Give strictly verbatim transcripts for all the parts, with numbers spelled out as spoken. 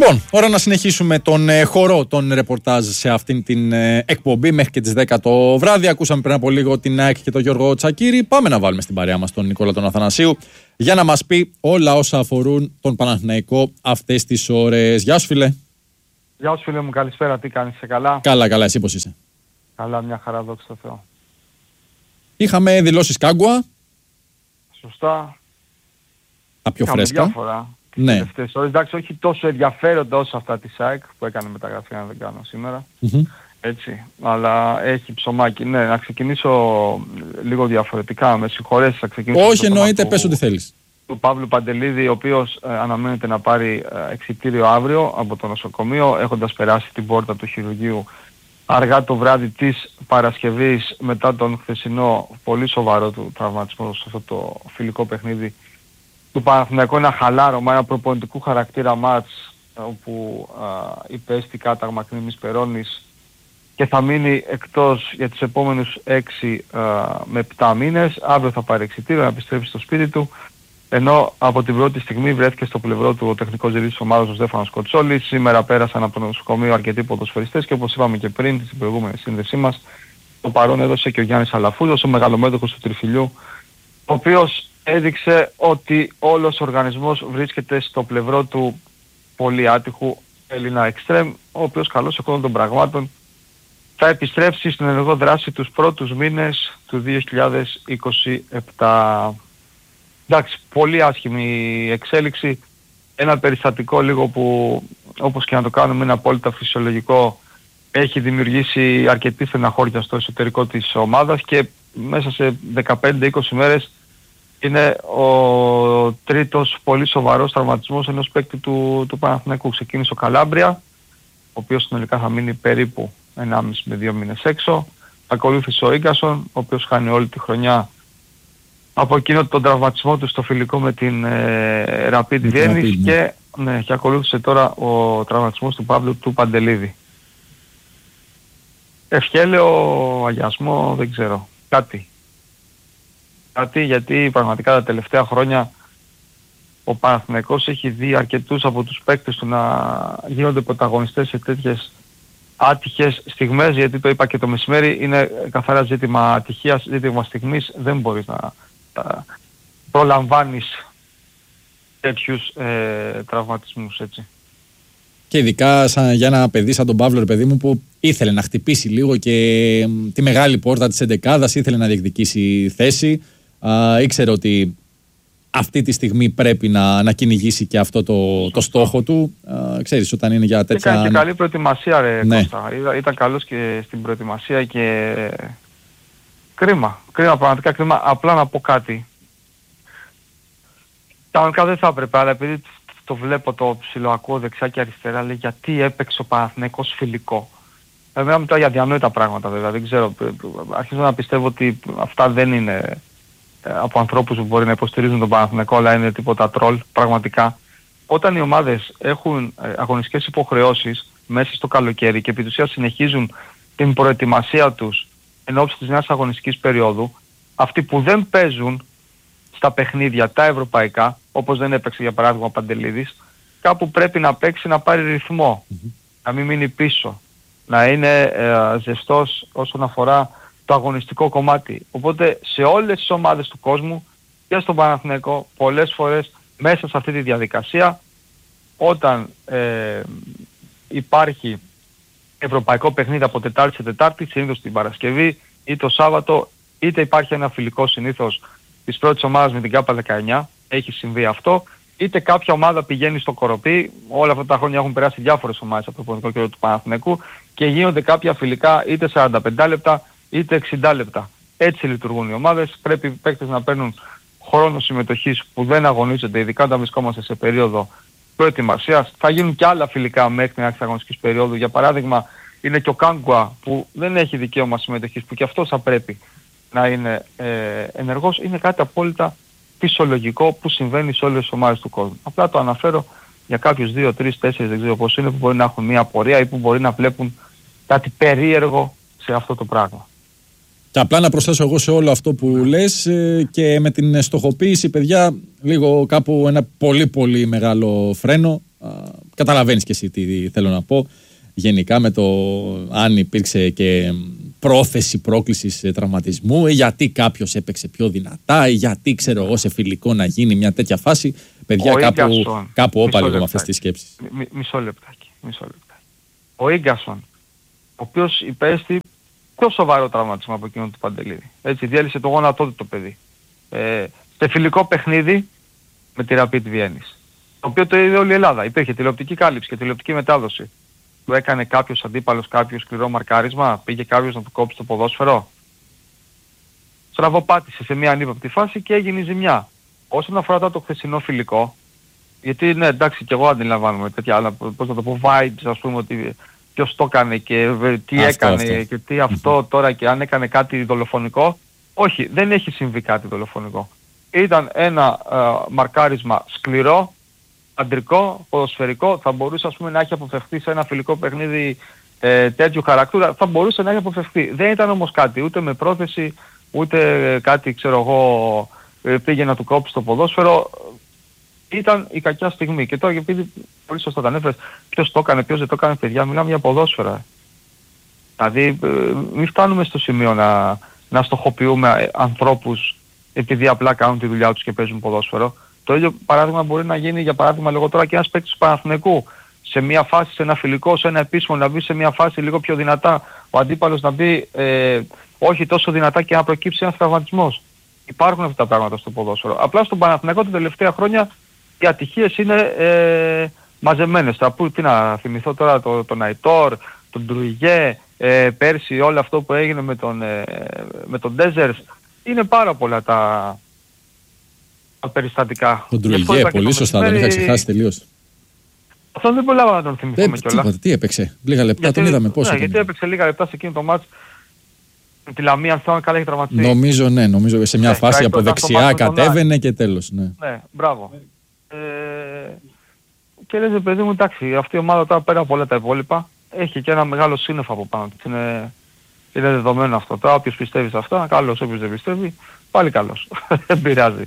Λοιπόν, ώρα να συνεχίσουμε τον ε, χορό των ρεπορτάζ σε αυτήν την ε, εκπομπή μέχρι και τις δέκα το βράδυ. Ακούσαμε πριν από λίγο την ΑΕΚ και τον Γιώργο Τσακίρη. Πάμε να βάλουμε στην παρέα μας τον Νικόλα τον Αθανασίου για να μας πει όλα όσα αφορούν τον Παναθηναϊκό αυτές τις ώρες. Γεια σου, φίλε. Γεια σου, φίλε μου, καλησπέρα. Τι κάνεις, είσαι καλά? Καλά, καλά, εσύ πώς είσαι? Καλά, μια χαρά, δόξα τω Θεώ. Είχαμε δηλώσεις Κάγκουα. Σωστά. Τα πιο Είχαμε φρέσκα. Διάφορα. Ναι. Τελευταίες ώρες. Εντάξει, όχι τόσο ενδιαφέροντα όσο αυτά της ΑΕΚ που έκανε μεταγραφή, αν δεν κάνω σήμερα. Mm-hmm. Έτσι. Αλλά έχει ψωμάκι. Ναι, να ξεκινήσω λίγο διαφορετικά. Με συγχωρέσεις, θα ξεκινήσω. Όχι, εννοείται, πες ό,τι θέλεις. Του Παύλου Παντελίδη, ο οποίος ε, αναμένεται να πάρει ε, εξιτήριο αύριο από το νοσοκομείο, έχοντας περάσει την πόρτα του χειρουργείου αργά το βράδυ της Παρασκευής μετά τον χθεσινό πολύ σοβαρό του τραυματισμό σε αυτό το φιλικό παιχνίδι του Παναθηναϊκού. Ένα χαλάρωμα, ένα προπονητικού χαρακτήρα μάτς όπου α, υπέστη κάταγμα Κρήμης Περώνης και θα μείνει εκτός για τους επόμενους έξι με επτά μήνες. Αύριο θα πάρει εξιτήριο να επιστρέψει στο σπίτι του, ενώ από την πρώτη στιγμή βρέθηκε στο πλευρό του ο τεχνικός διευθυντής της ομάδας ο Στέφανος Κοτσόλης. Σήμερα πέρασαν από το νοσοκομείο αρκετοί ποδοσφαιριστές και όπως είπαμε και πριν στην προηγούμενη σύνδεσή μας, το παρόν έδωσε και ο Γιάννης Αλαφούζος, ο μεγαλομέτωχος του Τριφυλιού, ο οποίος έδειξε ότι όλος ο οργανισμός βρίσκεται στο πλευρό του πολύ άτυχου Έλληνα εξτρέμ, ο οποίος καλώς εκόντων των πραγμάτων θα επιστρέψει στην ενεργό δράση τους πρώτους μήνες του δύο χιλιάδες είκοσι επτά. Εντάξει, πολύ άσχημη εξέλιξη. Ένα περιστατικό λίγο που, όπως και να το κάνουμε, είναι απόλυτα φυσιολογικό, έχει δημιουργήσει αρκετή στεναχώρια στο εσωτερικό της ομάδας και μέσα σε δεκαπέντε με είκοσι μέρες είναι ο τρίτος πολύ σοβαρός τραυματισμός ενός παίκτη του, του Παναθηναϊκού. Ξεκίνησε ο Καλάμπρια, ο οποίος συνολικά θα μείνει περίπου ενάμιση με δύο μήνες έξω. Ακολούθησε ο Ίγκασον, ο οποίος χάνει όλη τη χρονιά από εκείνο τον τραυματισμό του στο φιλικό με την ε, Rapid Βιέννης και, ναι, και ακολούθησε τώρα ο τραυματισμός του Παύλου του Παντελίδη. Ευχέλαιο, αγιασμό, δεν ξέρω. Κάτι. Κάτι γιατί πραγματικά τα τελευταία χρόνια ο Παναθηναϊκός έχει δει αρκετούς από τους παίκτες του να γίνονται πρωταγωνιστές σε τέτοιες άτυχες στιγμές, γιατί το είπα και το μεσημέρι, είναι καθαρά ζήτημα ατυχίας, ζήτημα στιγμής, δεν μπορείς να τα προλαμβάνεις τέτοιους ε, τραυματισμούς, έτσι. Και ειδικά σαν, για ένα παιδί σαν τον Παύλο, ρε παιδί μου, που ήθελε να χτυπήσει λίγο και τη μεγάλη πόρτα της εντεκάδας, ήθελε να διεκδικήσει θέση, α, ήξερε ότι αυτή τη στιγμή πρέπει να, να κυνηγήσει και αυτό το, το στόχο του. Α, ξέρεις, όταν είναι για τέτοια... Έκανε και καλή προετοιμασία, ρε ναι. Κώστα. Ήταν, ήταν καλός και στην προετοιμασία και κρίμα. Κρίμα, πραγματικά κρίμα. Απλά να πω κάτι. Κανονικά δεν θα έπρεπε, αλλά επειδή το βλέπω, το ψιλοακούω δεξιά και αριστερά, λέει γιατί έπαιξε ο Παναθηναϊκός φιλικό. Εμένα μετά για διανόητα πράγματα βέβαια, δεν ξέρω. Αρχίζω να πιστεύω ότι αυτά δεν είναι από ανθρώπους που μπορεί να υποστηρίζουν τον Παναθηναϊκό, αλλά είναι τίποτα τρόλ, πραγματικά. Όταν οι ομάδες έχουν αγωνιστικές υποχρεώσεις μέσα στο καλοκαίρι και επί της ουσίας συνεχίζουν την προετοιμασία τους εν ώψη της νέας αγωνιστικής περίοδου, αυτοί που δεν παίζουν στα παιχνίδια τα ευρωπαϊκά, όπως δεν έπαιξε για παράδειγμα ο Παντελίδης, κάπου πρέπει να παίξει, να πάρει ρυθμό, mm-hmm. να μην μείνει πίσω, να είναι ε, ζεστός όσον αφορά το αγωνιστικό κομμάτι. Οπότε σε όλες τις ομάδες του κόσμου και στον Παναθηναϊκό πολλές φορές μέσα σε αυτή τη διαδικασία, όταν ε, υπάρχει ευρωπαϊκό παιχνίδι από Τετάρτη σε Τετάρτη, συνήθως την Παρασκευή ή το Σάββατο, είτε υπάρχει ένα φιλικό συνήθως της πρώτης ομάδας με την ΚΑΠΑ δεκαεννιά, έχει συμβεί αυτό, είτε κάποια ομάδα πηγαίνει στο Κοροπή, όλα αυτά τα χρόνια έχουν περάσει διάφορες ομάδες από το προπονητικό κέντρο του Παναθηναϊκού και γίνονται κάποια φιλικά είτε σαράντα πέντε λεπτά είτε εξήντα λεπτά. Έτσι λειτουργούν οι ομάδες, πρέπει οι παίκτες να παίρνουν χρόνο συμμετοχής που δεν αγωνίζονται, ειδικά όταν βρισκόμαστε σε περίοδο προετοιμασίας. Θα γίνουν και άλλα φιλικά μέχρι την άρχιση αγωνιστικής περίοδου. Για παράδειγμα, είναι και ο Κάγκουα που δεν έχει δικαίωμα συμμετοχής, που και αυτός θα πρέπει να είναι ε, ενεργός. Είναι κάτι απόλυτα φυσιολογικό που συμβαίνει σε όλες τις ομάδες του κόσμου. Απλά το αναφέρω για κάποιους δύο, τρεις, τέσσερις, δεν ξέρω πώς είναι, που μπορεί να έχουν μια απορία ή που μπορεί να βλέπουν κάτι περίεργο σε αυτό το πράγμα. Και απλά να προσθέσω εγώ σε όλο αυτό που λες ε, και με την στοχοποίηση, παιδιά, λίγο κάπου ένα πολύ πολύ μεγάλο φρένο. καταλαβαίνεις και εσύ τι θέλω να πω. Γενικά με το αν υπήρξε και πρόθεση πρόκλησης τραυματισμού, γιατί κάποιος έπαιξε πιο δυνατά, γιατί ξέρω εγώ σε φιλικό να γίνει μια τέτοια φάση. Παιδιά, κάπου, κάπου όπα λίγο με αυτές τις σκέψεις. Μ, μισό λεπτάκι, μισό λεπτάκι. Ο Ίγκασον, ο οποίος υπέστη πιο σοβαρό τραυματισμό από εκείνον του Παντελίδη. Έτσι, διέλυσε το γόνατό του το παιδί. Ε, σε φιλικό παιχνίδι με τη Rapid Βιέννης. Το οποίο το είδε όλη η Ελλάδα. Υπήρχε τηλεοπτική κάλυψη και τηλεοπτική μετάδοση. Του έκανε κάποιος αντίπαλος κάποιο σκληρό μαρκάρισμα, πήγε κάποιος να του κόψει το ποδόσφαιρο. Στραβοπάτησε σε μια ανύποπτη φάση και έγινε η ζημιά. Όσον αφορά το χθεσινό φιλικό, γιατί ναι εντάξει και εγώ αντιλαμβάνομαι τέτοια άλλα, πώς να το πω, vibes ας πούμε, ότι ποιος το έκανε και τι αυτό, έκανε αυτό. Και τι αυτό τώρα και αν έκανε κάτι δολοφονικό. Όχι, δεν έχει συμβεί κάτι δολοφονικό. Ήταν ένα ε, μαρκάρισμα σκληρό, αντρικό, ποδοσφαιρικό, θα μπορούσε ας πούμε να έχει αποφευχθεί σε ένα φιλικό παιχνίδι ε, τέτοιου χαρακτήρα, θα μπορούσε να έχει αποφευχθεί. Δεν ήταν όμως κάτι, ούτε με πρόθεση, ούτε κάτι ξέρω εγώ ε, πήγε να του κόψει το ποδόσφαιρο. Ήταν η κακιά στιγμή. Και τώρα επειδή πολύ σωστά τα ανέφερες, ποιος το έκανε, ποιος δεν το έκανε, παιδιά, μιλάμε για ποδόσφαιρα. Δηλαδή ε, μην φτάνουμε στο σημείο να, να στοχοποιούμε ανθρώπους επειδή απλά κάνουν τη δουλειά τους και παίζουν ποδόσφαιρο. Το ίδιο παράδειγμα μπορεί να γίνει, για παράδειγμα, λέγω τώρα και ένας παίκτης του Παναθηναϊκού. Σε μια φάση, σε ένα φιλικό, σε ένα επίσημο, να μπει σε μια φάση λίγο πιο δυνατά. Ο αντίπαλος να μπει ε, όχι τόσο δυνατά και να προκύψει ένας τραυματισμός. Υπάρχουν αυτά τα πράγματα στο ποδόσφαιρο. Απλά στον Παναθηναϊκό τα τελευταία χρόνια οι ατυχίες είναι ε, μαζεμένες. Θα πω, τι να θυμηθώ τώρα, τον το Ναϊτόρ, τον Ντρουιγέ, ε, πέρσι όλο αυτό που έγινε με τον, ε, με τον Ντέζερς. Είναι πάρα πολλά τα... περιστατικά. Τον Τρουιγέ, πολύ σωστά, τον είχα ξεχάσει τελείως. Αυτό δεν προλάβα να τον θυμηθούμε κιόλας. Τίποτα, τι έπαιξε, λίγα λεπτά γιατί, τον είδαμε πόσο. Ναι, γιατί έπαιξε λίγα λεπτά σε εκείνο το μάτς με τη Λαμία, αν θέλω καλά έχει τραυματιστεί. Νομίζω ναι, νομίζω σε μια ναι, φάση από δεξιά κατέβαινε και τέλος. Ναι, ναι μπράβο. Ε, και λες παιδί μου, εντάξει, αυτή η ομάδα τώρα πέρα από όλα τα υπόλοιπα έχει και ένα μεγάλο σύννεφο από πάνω της. Είναι, είναι δεδομένο αυτό. Τώρα όποιος πιστεύει σε αυτά, καλός, όποιος δεν πιστεύει, πάλι καλός. Δεν πειράζει.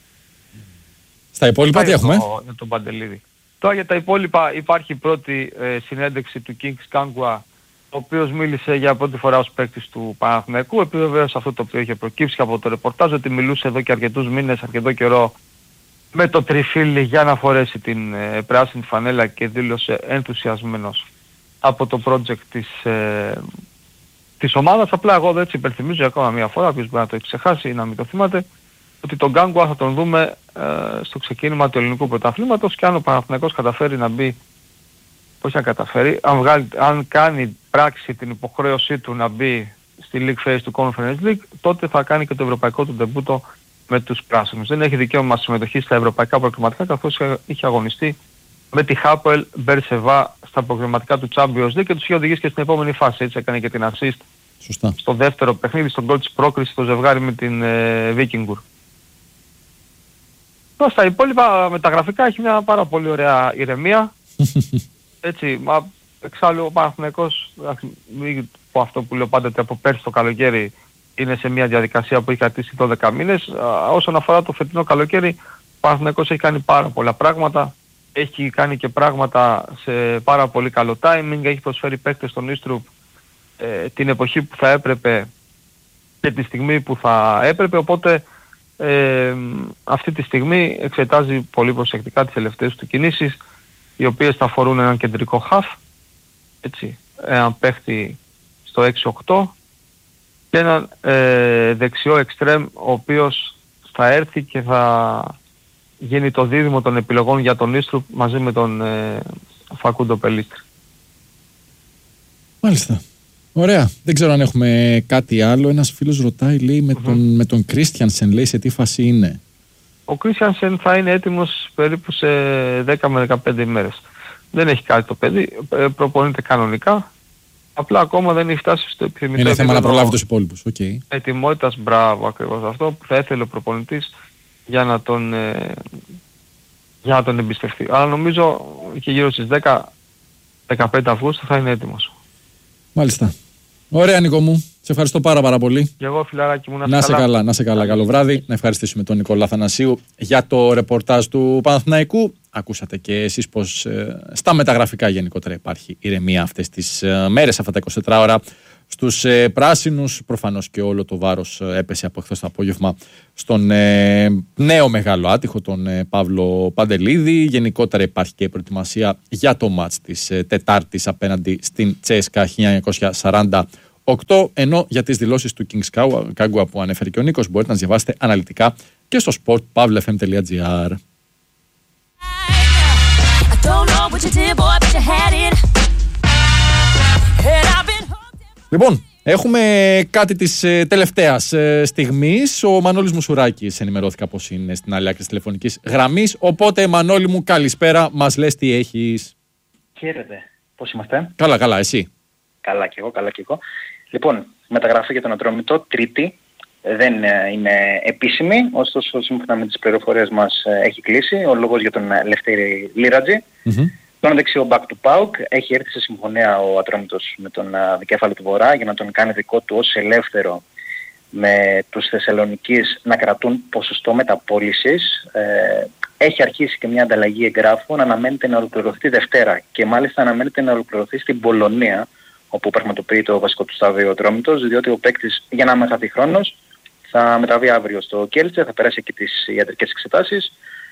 Στα υπόλοιπα τι έχουμε? Για τον Παντελίδη. Τώρα για τα υπόλοιπα υπάρχει η πρώτη ε, συνέντευξη του Kings Kangwa, ο οποίος μίλησε για πρώτη φορά ως παίκτης του Παναθηναϊκού. Επιβεβαίωσε αυτό το οποίο είχε προκύψει από το ρεπορτάζ, ότι μιλούσε εδώ και αρκετούς μήνες, αρκετό καιρό με το τριφύλι για να φορέσει την ε, πράσινη φανέλα και δήλωσε ενθουσιασμένος από το project της, ε, της ομάδας. Απλά εγώ δεν έτσι υπενθυμίζω ακόμα μια φορά, όποιος μπορεί να το έχει ξεχάσει ή να μην το θυμάται, ότι τον Kangwa θα τον δούμε ε, στο ξεκίνημα του ελληνικού πρωταθλήματος και αν ο Παναθηναϊκός καταφέρει να μπει, πώς να καταφέρει, αν, βγάλει, αν κάνει πράξη την υποχρέωσή του να μπει στη League Phase του Conference League, τότε θα κάνει και το ευρωπαϊκό του ντεμπούτο με τους πράσινους. Δεν έχει δικαίωμα συμμετοχή στα ευρωπαϊκά προκριματικά, καθώς είχε αγωνιστεί με τη Hapoel Beersheva στα προκριματικά του Champions League και τους είχε οδηγήσει και στην επόμενη φάση. Έτσι έκανε και την assist Σωστά. στο δεύτερο παιχνίδι, στον γκολ της πρόκρισης στο ζευγάρι με την ε, Vikingur. Τώρα στα υπόλοιπα μεταγραφικά έχει μια πάρα πολύ ωραία ηρεμία. Έτσι, μα εξάλλου ο Παναθηναϊκός, μην πω αυτό που λέω πάντα, ότι από πέρσι το καλοκαίρι είναι σε μια διαδικασία που έχει κρατήσει δώδεκα μήνες. Όσον αφορά το φετινό καλοκαίρι, ο Παναθηναϊκός έχει κάνει πάρα πολλά πράγματα. Έχει κάνει και πράγματα σε πάρα πολύ καλό timing. Έχει προσφέρει παίκτες στον Ίστρουπ ε, την εποχή που θα έπρεπε και τη στιγμή που θα έπρεπε. Οπότε ε, αυτή τη στιγμή εξετάζει πολύ προσεκτικά τις τελευταίες του κινήσεις, οι οποίες θα αφορούν έναν κεντρικό χαφ, έτσι, έναν παίχτη στο έξι οκτώ και έναν ε, δεξιό εξτρέμ, ο οποίος θα έρθει και θα γίνει το δίδυμο των επιλογών για τον Ίστρουπ μαζί με τον ε, Φακούντο Πελίστρη. Μάλιστα. Ωραία. Δεν ξέρω αν έχουμε κάτι άλλο. Ένας φίλος ρωτάει, λέει, με, mm-hmm. τον, με τον Κρίστιανσεν, λέει, σε τι φάση είναι. Ο Κρίστιανσεν θα είναι έτοιμος περίπου σε δέκα με δεκαπέντε ημέρες. Δεν έχει κάτι το παιδί, προπονείται κανονικά. Απλά ακόμα δεν έχει φτάσει στο επιθυμητό. Είναι θέμα να προλάβει τους υπόλοιπους. Okay. Ετοιμότητας, μπράβο, ακριβώς αυτό που θα ήθελε ο προπονητής για να τον, ε, για να τον εμπιστευτεί. Αλλά νομίζω και γύρω στις δέκα με δεκαπέντε Αυγούστου θα είναι έτοιμος. Μάλιστα. Ωραία, Νίκο μου. Σε ευχαριστώ πάρα πάρα πολύ. Και εγώ, φιλαράκι μου, να, να σε καλά. καλά. Να σε καλά. Καλό βράδυ. Να ευχαριστήσουμε τον Νικόλα Θανασίου για το ρεπορτάζ του Παναθηναϊκού. ακούσατε και εσείς πως ε, στα μεταγραφικά γενικότερα υπάρχει ηρεμία αυτές τις ε, μέρες, αυτά τα εικοσιτέσσερις ώρα. Στους ε, πράσινους προφανώς και όλο το βάρος ε, έπεσε από χθες το απόγευμα στον ε, νέο μεγάλο άτυχο, τον ε, Παύλο Παντελίδη. Γενικότερα υπάρχει και η προετοιμασία για το μάτς της ε, Τετάρτης απέναντι στην Τσέσκα χίλια εννιακόσια σαράντα οκτώ, ενώ για τις δηλώσεις του Kings Kagua που ανέφερε και ο Νίκος μπορείτε να διαβάσετε αναλυτικά και στο sport pavla f m dot g r. Λοιπόν, έχουμε κάτι της ε, τελευταίας ε, στιγμής. Ο Μανώλης Μουσουράκης ενημερώθηκα πως είναι στην άλλη άκρη της τηλεφωνικής γραμμής. Οπότε, Μανώλη μου, καλησπέρα. Μας λες τι έχεις. Χαίρετε. Πώς είμαστε? Καλά, καλά. Εσύ? Καλά και εγώ, καλά και εγώ. Λοιπόν, μεταγραφή για τον Ατρόμητο, Τρίτη. Δεν είναι επίσημη, ωστόσο σύμφωνα με τις πληροφορίες μας έχει κλείσει. Ο λόγος για τον Λευτέρη Λίρατζη. Mm-hmm. Τον δεξιό back του ΠΑΟΚ έχει έρθει σε συμφωνία ο Ατρόμητος με τον δικέφαλο του Βορρά για να τον κάνει δικό του ως ελεύθερο με τους Θεσσαλονικείς να κρατούν ποσοστό μεταπώλησης. Ε, έχει αρχίσει και μια ανταλλαγή εγγράφων, αναμένεται να ολοκληρωθεί Δευτέρα και μάλιστα αναμένεται να ολοκληρωθεί στην Πολωνία, όπου πραγματοποιεί το βασικό του στάδιο ο Ατρόμητος, διότι ο παίκτης για να μην χαθεί χρόνος θα μεταβεί αύριο στο Κέλτσε, θα περάσει εκεί τις ιατρικές εξετάσεις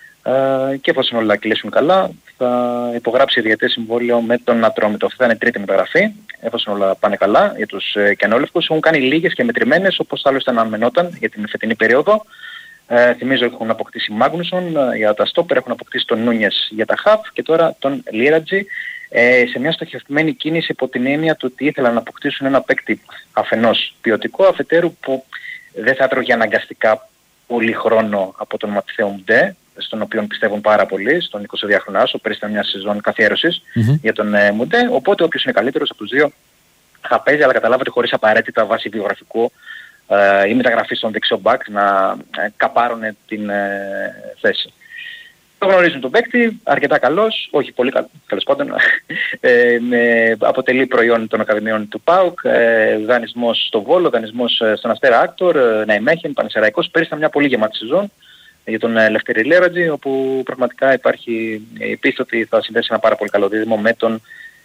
ε, και εφόσον όλα κλείσουν καλά θα υπογράψει διετές συμβόλαιο με τον Ατρόμητο. Αυτή θα είναι η τρίτη μεταγραφή, εφόσον όλα πάνε καλά για τους ε, κενόλευκους. Έχουν κάνει λίγες και μετρημένες, όπως άλλωστε αναμενόταν για την φετινή περίοδο. Ε, θυμίζω έχουν αποκτήσει Μάγνουσον ε, για τα στόπερ, έχουν αποκτήσει τον Νούνιες για τα χαφ και τώρα τον Λίρατζη. Ε, σε μια στοχευμένη κίνηση υπό την έννοια του ότι ήθελαν να αποκτήσουν ένα παίκτη αφενός ποιοτικό, αφετέρου που δεν θα έτρωγε αναγκαστικά πολύ χρόνο από τον Ματθαίο Μουντέ, στον οποίο πιστεύουν πάρα πολύ, στον εικοσιδυάχρονο άσο, πέρυσι μια σεζόν καθιέρωσης mm-hmm. για τον ε, Μουντέ, οπότε όποιος είναι καλύτερος από τους δύο θα παίζει, αλλά καταλάβατε χωρίς απαραίτητα βάση βιογραφικού ε, ή μεταγραφή στον δεξιό μπακ να ε, καπάρουν την ε, θέση. Το γνωρίζουν τον παίκτη, αρκετά καλός, όχι πολύ καλός, τέλος πάντων, ε, με, αποτελεί προϊόν των Ακαδημιών του ΠΑΟΚ, ε, δανεισμός στο Βόλο, δανεισμός στον Αστέρα Άκτορ, ε, Ναϊμέχεν, Πανσεραϊκός. Πέρυσι ήταν μια πολύ γεμάτη σεζόν για τον ε, Λευτέρη Λίρατζη, όπου πραγματικά υπάρχει η πίστη ότι θα συνδέσει ένα πάρα πολύ καλό δίδυμο με τον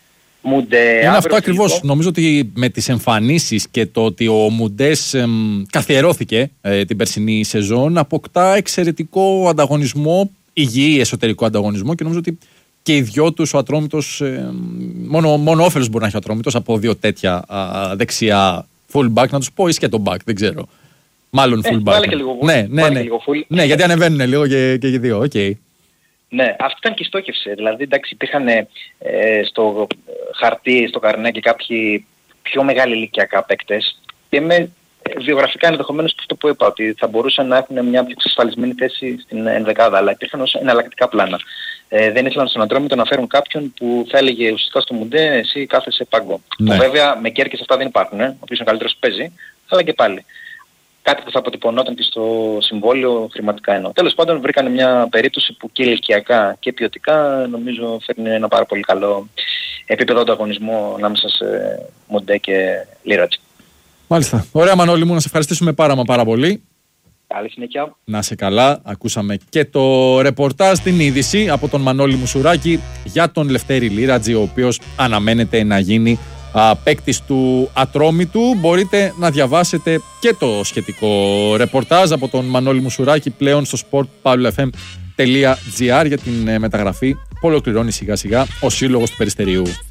Μουντέ. Είναι αυτό ακριβώς. Νομίζω ότι με τις εμφανίσεις και το ότι ο Μουντές εμ, καθιερώθηκε ε, την περσινή σεζόν, αποκτά εξαιρετικό ανταγωνισμό, υγιή εσωτερικό ανταγωνισμό και νομίζω ότι και οι δυο τους ο Ατρόμητος, ε, μόνο, μόνο όφελος μπορεί να έχει ο Ατρόμητος από δύο τέτοια α, δεξιά fullback, να τους πω ή σκέτο back, δεν ξέρω. Μάλλον fullback. Βάλε και λίγο full. Ναι, ναι, ναι. Λίγο full. Ναι, γιατί ανεβαίνουν λίγο και, και οι δύο, οκ. Okay. Ναι, αυτή ήταν και η στόχευση. Δηλαδή, εντάξει, υπήρχαν ε, στο χαρτί, στο καρνέ και κάποιοι πιο μεγάλοι ηλικιακά παίκτες και με βιογραφικά ενδεχομένως αυτό που είπα, ότι θα μπορούσαν να έχουν μια πιο εξασφαλισμένη θέση στην ενδεκάδα, αλλά υπήρχαν ως εναλλακτικά πλάνα. Ε, δεν ήθελαν στον Ατρόμητο να φέρουν κάποιον που θα έλεγε ουσιαστικά στο Μουντέ, εσύ κάθεσαι πάγκο. Ναι. Βέβαια με κέρκες αυτά δεν υπάρχουν, ε, ο οποίος είναι καλύτερος παίζει, αλλά και πάλι. Κάτι που θα αποτυπωνόταν και στο συμβόλαιο χρηματικά εννοώ. Τέλος πάντων βρήκαν μια περίπτωση που και ηλικιακά και ποιοτικά νομίζω φέρνει ένα πάρα πολύ καλό επίπεδο ανταγωνισμό ανάμεσα σε Μουντέ και Λίρατζη. Μάλιστα. Ωραία, Μανώλη μου, να σε ευχαριστήσουμε πάρα μα πάρα πολύ. Καλή συνέχεια. Να είσαι καλά. Ακούσαμε και το ρεπορτάζ, την είδηση από τον Μανώλη Μουσουράκη για τον Λευτέρη Λίρατζη, ο οποίος αναμένεται να γίνει α, παίκτης του Ατρόμητου. Μπορείτε να διαβάσετε και το σχετικό ρεπορτάζ από τον Μανώλη Μουσουράκη πλέον στο sport pavla f m dot g r για την μεταγραφή που ολοκληρώνει σιγά σιγά ο Σύλλογος του Περιστεριού.